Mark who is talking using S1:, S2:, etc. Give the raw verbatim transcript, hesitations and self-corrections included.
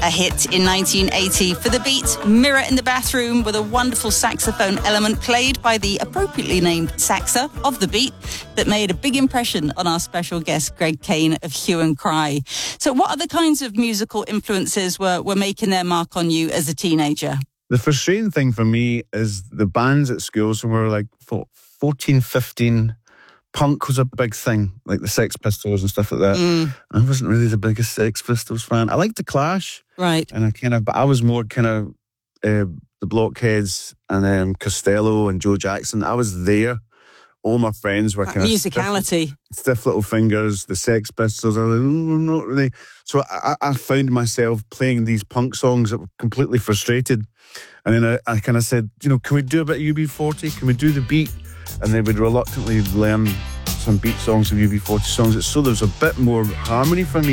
S1: a hit in nineteen eighty. For the beat, Mirror in the Bathroom, with a wonderful saxophone element played by the appropriately named saxa of the beat that made a big impression on our special guest, Greg Kane of Hue and Cry. So what other kinds of musical influences were, were making their mark on you as a teenager?
S2: The frustrating thing for me is the bands at school, so we were like fourteen, fifteen, punk was a big thing, like the Sex Pistols and stuff like that. Mm. I wasn't really the biggest Sex Pistols fan. I liked the Clash.
S1: Right.
S2: And I kind of, but I was more kind of uh, the Blockheads and then um, Costello and Joe Jackson. I was there. All my friends were kind of
S1: musicality,
S2: stiff, stiff Little Fingers, the Sex Pistols. I was like, oh, I'm not really. So I, I found myself playing these punk songs that were completely frustrated. And then I, I kind of said, you know, can we do a bit of U B forty? Can we do the beat? And they would reluctantly learn some beat songs of U B forty songs. So there's a bit more harmony for me.